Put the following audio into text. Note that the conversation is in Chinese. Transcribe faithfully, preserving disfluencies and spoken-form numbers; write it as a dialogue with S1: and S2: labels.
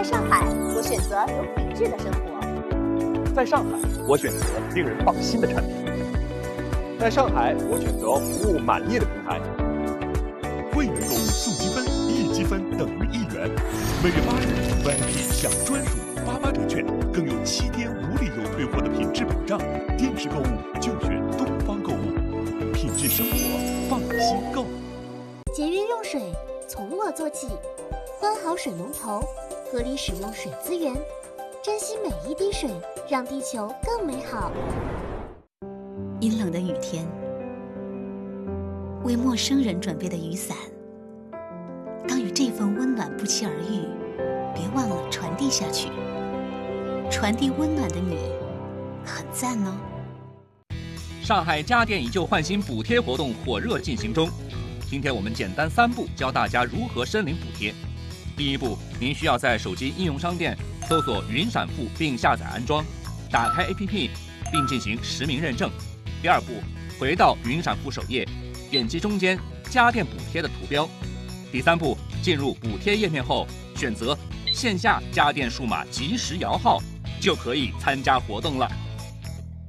S1: 上海，我选择有品质的生活。
S2: 在上海，我选择令人放心的产品。在上海，我选择服务满意的平台。
S3: 会员购物送积分，一积分等于一元。每月八日 V I P 享专属八八折券，更有七天无理由退货的品质保障。电视购物就选东方购物，品质生活，放心购。
S4: 节约用水，从我做起。关好水龙头，合理使用水资源，珍惜每一滴水，让地球更美好。
S5: 阴冷的雨天，为陌生人准备的雨伞，当与这份温暖不期而遇，别忘了传递下去。传递温暖的你，很赞哦。
S6: 上海家电以旧换新补贴活动火热进行中，今天我们简单三步教大家如何申领补贴。第一步，您需要在手机应用商店搜索云闪付并下载安装，打开 A P P 并进行实名认证。第二步，回到云闪付首页，点击中间家电补贴的图标。第三步，进入补贴页面后，选择线下家电数码即时摇号，就可以参加活动了。